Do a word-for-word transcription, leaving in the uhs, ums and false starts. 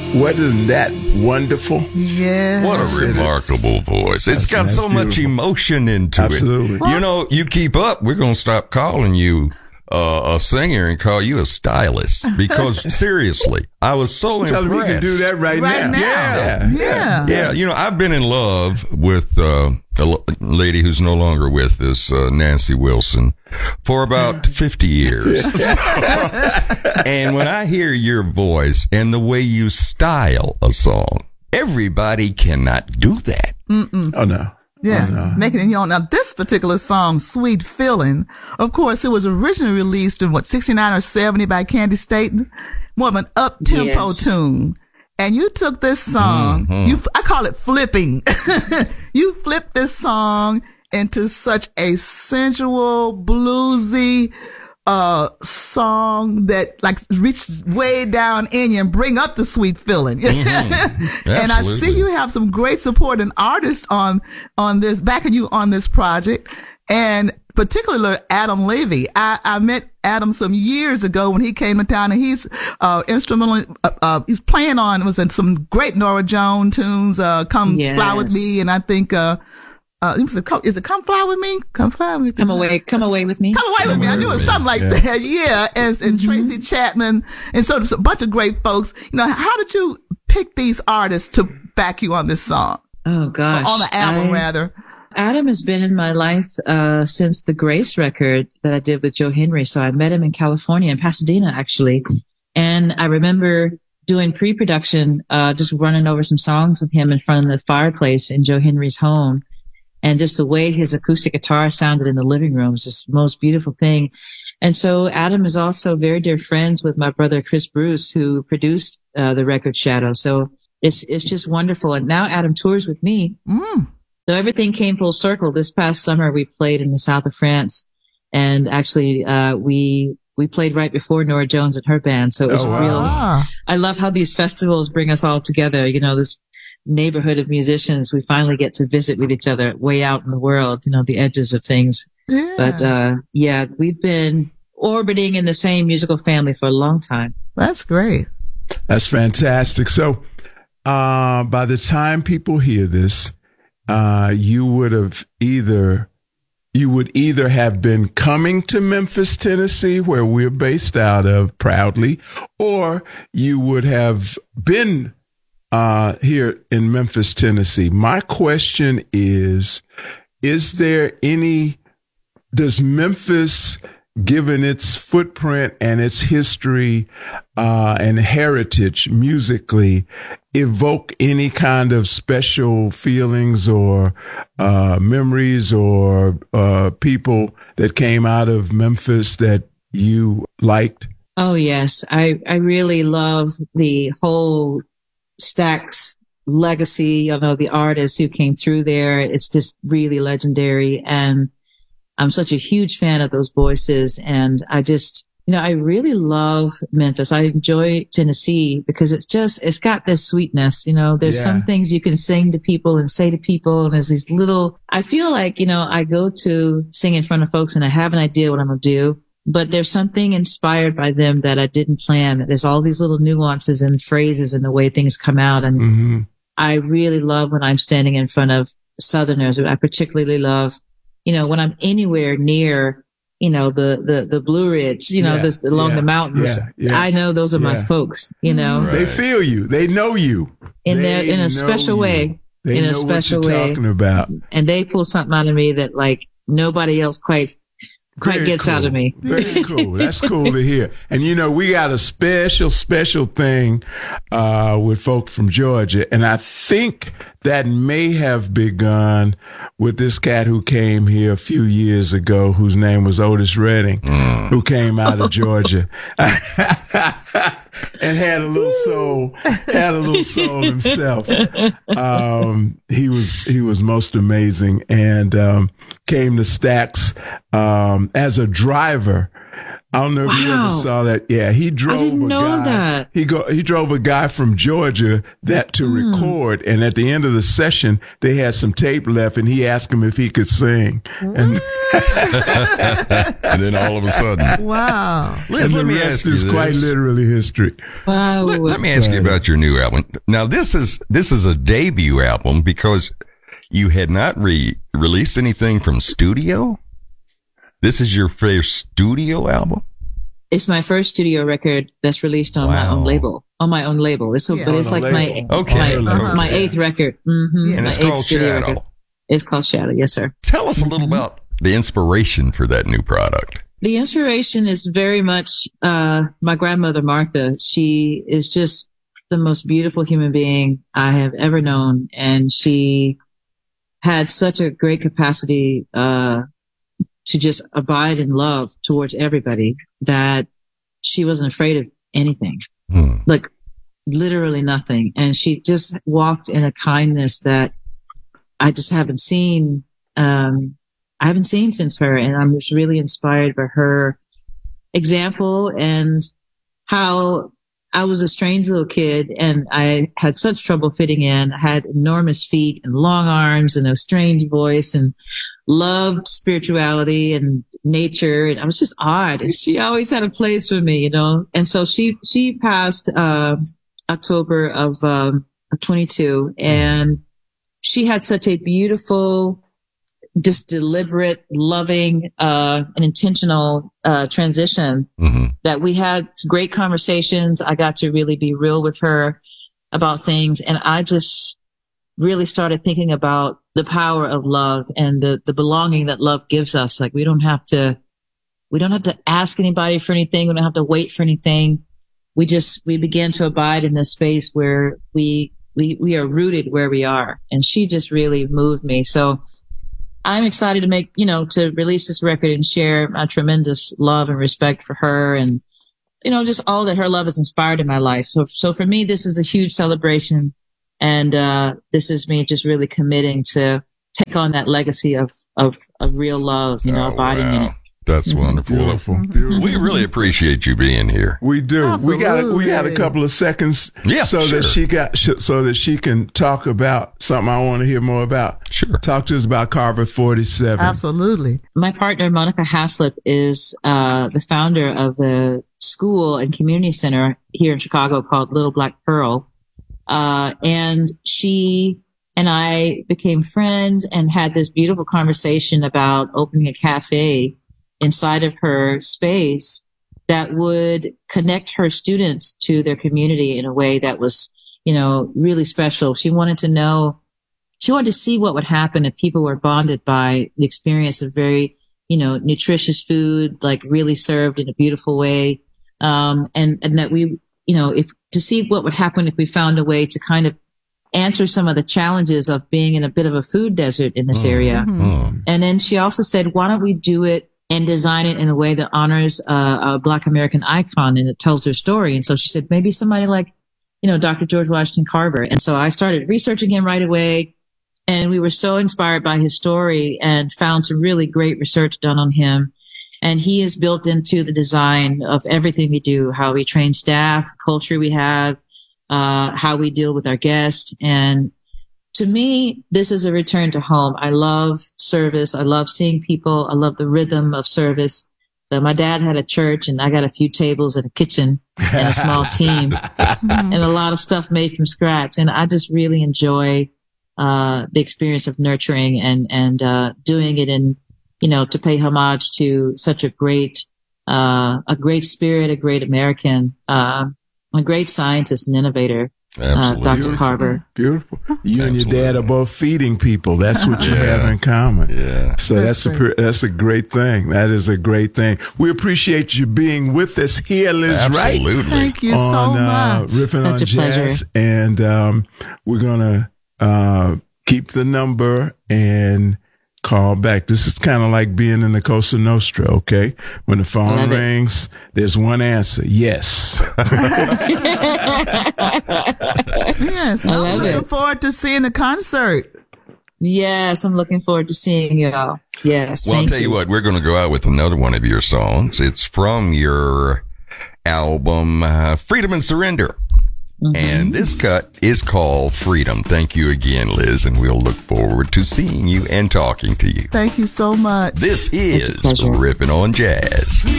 Wasn't that wonderful? Yeah. What a remarkable voice. It's got that's so much beautiful. emotion into Absolutely. it. You know, you keep up, we're going to stop calling you uh, a singer and call you a stylist. Because seriously, I was so Tell impressed. me we can do that right, Right now. Yeah. Yeah. Yeah, you know, I've been in love with uh, a l- lady who's no longer with us, uh, Nancy Wilson, for about fifty years. And when I hear your voice and the way you style a song, everybody cannot do that. Mm-mm. Oh, no. Yeah, Oh, no. making it your own. Now, this particular song, Sweet Feeling, of course, it was originally released in, what, sixty-nine or seventy by Candy Staten? More of an up-tempo Yes. tune. And you took this song, Mm-hmm. you, I call it flipping. You flipped this song into such a sensual, bluesy, uh, song that like reaches way down in you and bring up the sweet feeling. Mm-hmm. And I see Absolutely. you have some great supporting artists on, on this, backing you on this project. And particularly Adam Levy. I, I met Adam some years ago when he came to town, and he's, uh, instrumental, uh, uh, he's playing on, was in some great Nora Jones tunes, uh, Come Fly With Yes. Me. And I think, uh, uh, it was a, is it Come Fly With Me? Come Fly With Me. Come away, come away with me. Come away with me. I knew it was something like Yeah. that. Yeah. And, and Tracy Chapman. And so there's a bunch of great folks. You know, how did you pick these artists to back you on this song? Oh gosh, On the album, I- rather. Adam has been in my life uh since the Grace record that I did with Joe Henry. So I met him in California, in Pasadena, actually. And I remember doing pre-production, uh, just running over some songs with him in front of the fireplace in Joe Henry's home. And just the way his acoustic guitar sounded in the living room was just the most beautiful thing. And so Adam is also very dear friends with my brother Chris Bruce, who produced uh, the record Shadow. So it's it's just wonderful. And now Adam tours with me. Mm. So everything came full circle. This past summer, we played in the south of France, and actually, uh, we we played right before Nora Jones and her band. So it was Oh, wow. real. Ah. I love how these festivals bring us all together. You know, this neighborhood of musicians. We finally get to visit with each other way out in the world. You know, the edges of things. Yeah. But uh, yeah, we've been orbiting in the same musical family for a long time. That's great. That's fantastic. So, uh, by the time people hear this, uh, you would have either, you would either have been coming to Memphis, Tennessee, where we're based out of proudly, or you would have been, uh, here in Memphis, Tennessee. My question is, is there any, does Memphis, given its footprint and its history uh, and heritage musically, evoke any kind of special feelings or uh, memories or uh, people that came out of Memphis that you liked? Oh yes, I I really love the whole Stax legacy. You know, the artists who came through there. It's just really legendary, and I'm such a huge fan of those voices. And I just, you know, I really love Memphis. I enjoy Tennessee because it's just, it's got this sweetness. You know, there's Yeah. some things you can sing to people and say to people. And there's these little, I feel like, you know, I go to sing in front of folks and I have an idea what I'm going to do, but there's something inspired by them that I didn't plan. There's all these little nuances and phrases and the way things come out. And Mm-hmm. I really love when I'm standing in front of Southerners. I particularly love, you know, when I'm anywhere near, you know, the, the, the Blue Ridge, you know, Yeah, this along yeah, the mountains. yeah, yeah, I know those are my yeah. folks, you know, Right. They feel you. They know you. in They their, in know a special you. way. They in a know special what you're way. talking about. And they pull something out of me that like nobody else quite, quite Very gets cool. out of me. Very cool. That's cool to hear. And you know, we got a special, special thing, uh, with folk from Georgia. And I think that may have begun with this cat who came here a few years ago, whose name was Otis Redding, Mm. who came out of Georgia and had a little soul, had a little soul himself. Um, he was, he was most amazing, and, um, came to Stax, um, as a driver, I don't know if you ever Wow. saw that. Yeah, he drove didn't a know guy. that. He go. He drove a guy from Georgia that to Hmm. record, and at the end of the session, they had some tape left, and he asked him if he could sing. And, And then all of a sudden, Wow. Liz, and let the me rest ask you is this. quite literally history. Wow. Let, let me ask you about your new album. Now, this is this is a debut album because you had not re- released anything from studio. This is your first studio album. It's my first studio record that's released on my Wow. own label. On my own label. It's so, Yeah. but it's On a like my label. Okay. my, Uh-huh. my eighth record. Mm-hmm. And my it's eighth called studio Shadow. record. It's called Shadow. Yes, sir. Tell us a little about the inspiration for that new product. The inspiration is very much uh my grandmother Martha. She is just the most beautiful human being I have ever known, and she had such a great capacity uh to just abide in love towards everybody that she wasn't afraid of anything. Hmm. Like literally nothing. And she just walked in a kindness that I just haven't seen, um, I haven't seen since her. And I'm just really inspired by her example and how I was a strange little kid and I had such trouble fitting in. I had enormous feet and long arms and a strange voice and loved spirituality and nature. And I was just odd. And she always had a place for me, you know? And so she, she passed, uh, October of, um, of twenty-two. And she had such a beautiful, just deliberate, loving, uh, and intentional, uh, transition Mm-hmm. that we had great conversations. I got to really be real with her about things. And I just really started thinking about the power of love and the, the belonging that love gives us. Like we don't have to, we don't have to ask anybody for anything. We don't have to wait for anything. We just, we begin to abide in this space where we, we, we are rooted where we are. And she just really moved me. So I'm excited to make, you know, to release this record and share my tremendous love and respect for her and, you know, just all that her love has inspired in my life. So, so for me, this is a huge celebration. And, uh, this is me just really committing to take on that legacy of, of, of real love, you know, Oh, abiding in wow. it. That's wonderful. Beautiful, beautiful. We really appreciate you being here. We do. We got we got a Absolutely. couple of seconds, Yeah, so sure. that she got sh- so that she can talk about something I want to hear more about. Sure. Talk to us about Carver forty-seven. Absolutely. My partner, Monica Haslip, is, uh, the founder of the school and community center here in Chicago called Little Black Pearl. Uh, and she and I became friends and had this beautiful conversation about opening a cafe inside of her space that would connect her students to their community in a way that was, you know, really special. She wanted to know, she wanted to see what would happen if people were bonded by the experience of very, you know, nutritious food, like really served in a beautiful way. Um, and, and that we, you know, if to see what would happen if we found a way to kind of answer some of the challenges of being in a bit of a food desert in this area. Mm. And then she also said, why don't we do it and design it in a way that honors uh, a Black American icon and it tells their story. And so she said, maybe somebody like, you know, Doctor George Washington Carver. And so I started researching him right away. And we were so inspired by his story and found some really great research done on him. And he is built into the design of everything we do, how we train staff, culture we have, uh, how we deal with our guests. And to me, this is a return to home. I love service. I love seeing people. I love the rhythm of service. So my dad had a church and I got a few tables and a kitchen and a small team and a lot of stuff made from scratch. And I just really enjoy, uh, the experience of nurturing and, and, uh, doing it in, you know, to pay homage to such a great, uh, a great spirit, a great American, uh, a great scientist and innovator. Uh, Absolutely. Doctor Carver. Beautiful. You and your Absolutely. dad are both feeding people. That's what you Yeah. have in common. Yeah. So That's that's, a great. pre- that's a great thing. That is a great thing. We appreciate you being with us here, Liz Wright, Absolutely. Thank you on so uh, much. Riffing on Such a Jazz, pleasure. and um, we're gonna uh, keep the number and call back. This is kind of like being in the Cosa Nostra, okay? When the phone Love it. rings, there's one answer: yes. Yes, I I'm love looking it. forward to seeing the concert. Yes, I'm looking forward to seeing y'all. Yes. Well, I'll thank tell you what, we're going to go out with another one of your songs. It's from your album, uh, Freedom and Surrender. Mm-hmm. And this cut is called Freedom. Thank you again, Liz, and we'll look forward to seeing you and talking to you. Thank you so much. This is Riffing on Jazz.